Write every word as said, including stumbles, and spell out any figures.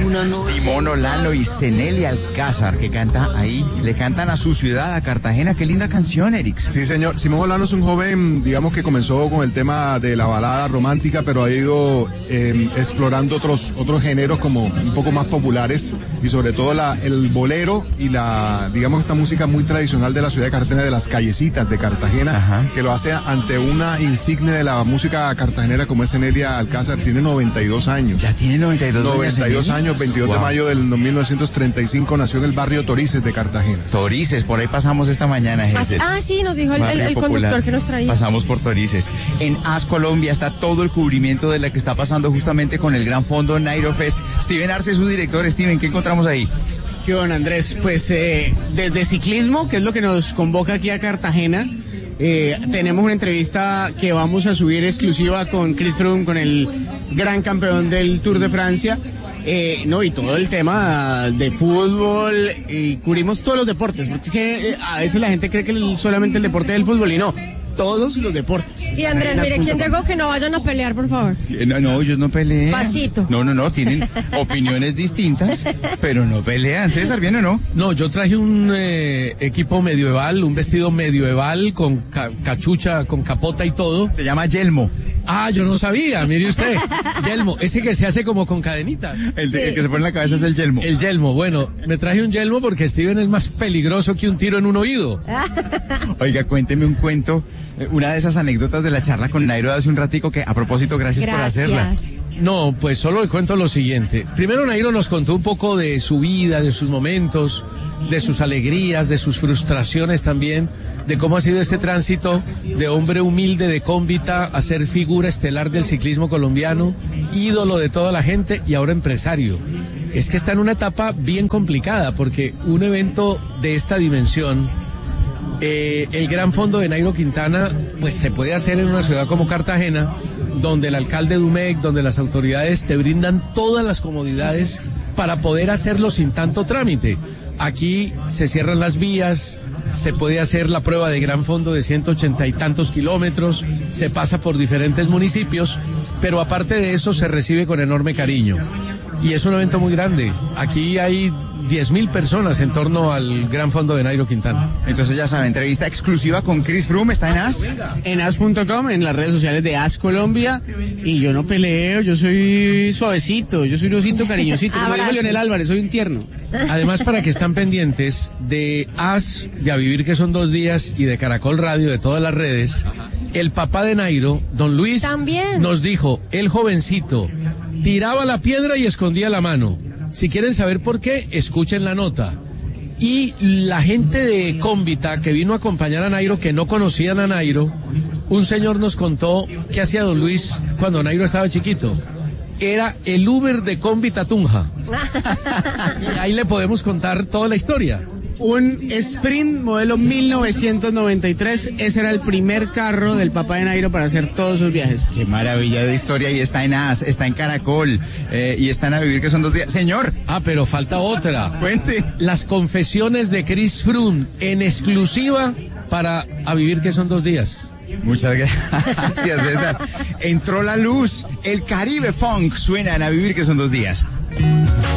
una noche. Simón Olano y Cenelia Alcázar, que canta ahí, le cantan a su ciudad, a Cartagena. Qué linda canción, Erix. Sí, señor. Simón Olano es un joven, digamos que comenzó con el tema de la balada romántica, pero ha ido eh, explorando otros otros géneros como un poco más populares y sobre todo la, el bolero y la, digamos, esta música muy tradicional de la ciudad de Cartagena, de las callecitas de Cartagena. Ajá. Que lo hace ante una insignia de la música cartagenera como es Cenelia Alcázar. Tiene noventa y dos años. Ya tiene noventa y dos, noventa y dos años, veintidós wow. de mayo del mil novecientos treinta y cinco nació en el barrio Torices de Cartagena. Torices, por ahí pasamos esta mañana, Jesús. Ah, sí, nos dijo el, el, el conductor que nos traía. Pasamos por Torices. En AS Colombia está todo el cubrimiento de la que está pasando justamente con el gran fondo Nairo Fest. Steven Arce, su director. Steven, ¿qué encontramos ahí? ¿Qué onda, Andrés? Pues eh, desde ciclismo, que es lo que nos convoca aquí a Cartagena, eh, tenemos una entrevista que vamos a subir exclusiva con Chris Froome, con el gran campeón del Tour de Francia. Eh, no, y todo el tema de fútbol, y cubrimos todos los deportes, porque es que eh, a veces la gente cree que el, solamente el deporte del fútbol, y no, todos los deportes. Sí, Andrés, mire, ¿quién llegó? Que no vayan a pelear, por favor. No, no, ellos no pelean. Pasito. No, no, no, tienen opiniones distintas, pero no pelean. César, ¿bien o no? No, yo traje un eh, equipo medieval, un vestido medieval con ca cachucha, con capota y todo. Se llama yelmo. Ah, yo no sabía, mire usted. Yelmo, ese que se hace como con cadenitas. El, de, sí. el que se pone en la cabeza es el yelmo. El yelmo, bueno, me traje un yelmo porque Steven es más peligroso que un tiro en un oído. Oiga, cuénteme un cuento, una de esas anécdotas de la charla con Nairo de hace un ratico que, a propósito, gracias, gracias. por hacerla. No, pues solo le cuento lo siguiente. Primero Nairo nos contó un poco de su vida, de sus momentos, de sus alegrías, de sus frustraciones también, de cómo ha sido este tránsito de hombre humilde de Cómbita a ser figura estelar del ciclismo colombiano, ídolo de toda la gente y ahora empresario. Es que está en una etapa bien complicada porque un evento de esta dimensión, eh, el Gran Fondo de Nairo Quintana, pues se puede hacer en una ciudad como Cartagena, donde el alcalde Dumec, donde las autoridades te brindan todas las comodidades para poder hacerlo sin tanto trámite. Aquí se cierran las vías, se puede hacer la prueba de Gran Fondo de ciento ochenta y tantos kilómetros, se pasa por diferentes municipios, pero aparte de eso se recibe con enorme cariño. Y es un evento muy grande. Aquí hay diez mil personas en torno al Gran Fondo de Nairo Quintana. Entonces ya saben, entrevista exclusiva con Chris Froome, ¿está en A S? En A S punto com, en las redes sociales de A S Colombia. Y yo no peleo, yo soy suavecito, yo soy un osito cariñosito. Como dijo Leonel Álvarez, soy un tierno. Además, para que están pendientes de A S, de A Vivir que son dos días, y de Caracol Radio, de todas las redes, el papá de Nairo, don Luis, ¿también? Nos dijo, el jovencito tiraba la piedra y escondía la mano. Si quieren saber por qué, escuchen la nota. Y la gente de Cómbita que vino a acompañar a Nairo, que no conocían a Nairo, un señor nos contó qué hacía don Luis cuando Nairo estaba chiquito. Era el Uber de Cómbita Tunja. Y ahí le podemos contar toda la historia. Un Sprint modelo mil novecientos noventa y tres, ese era el primer carro del papá de Nairo para hacer todos sus viajes. Qué maravilla de historia, y está en A S, está en Caracol, eh, y están A Vivir que son dos días. Señor. Ah, pero falta otra. Cuente. Las confesiones de Chris Froome en exclusiva para A Vivir que son dos días. Muchas gracias, César. Entró la luz, el Caribe Funk suena en A Vivir que son dos días.